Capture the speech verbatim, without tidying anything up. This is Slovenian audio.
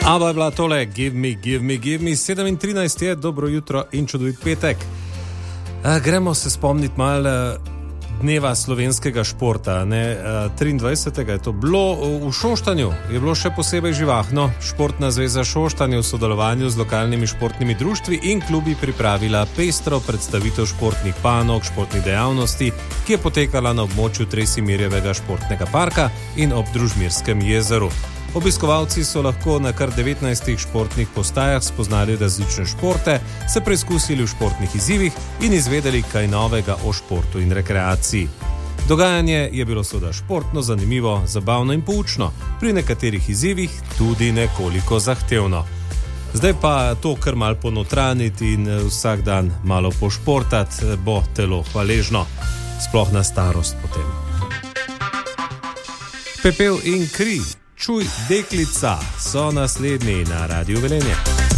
Aba je bila tole, give me, give me, give me, sedem in trinajst je, dobro jutro in čudovit petek. A, gremo se spomniti malo dneva slovenskega športa. Ne? triindvajsetega je to bilo v Šoštanju, je bilo še posebej živahno. Športna zveza Šoštanje v sodelovanju z lokalnimi športnimi društvi in klubi pripravila pestro predstavitev športnih panog, športnih dejavnosti, ki je potekala na območju Tresimirjevega športnega parka in ob Družmirskem jezeru. Obiskovalci so lahko na kar devetnajstih športnih postajah spoznali različne športe, se preizkusili v športnih izzivih in izvedeli kaj novega o športu in rekreaciji. Dogajanje je bilo seveda športno, zanimivo, zabavno in poučno, pri nekaterih izzivih tudi nekoliko zahtevno. Zdaj pa to kar malo ponotraniti in vsak dan malo pošportati bo telo hvaležno, sploh na starost potem. Pepel in kri. Čuj, deklica so naslednji na Radiu Velenje.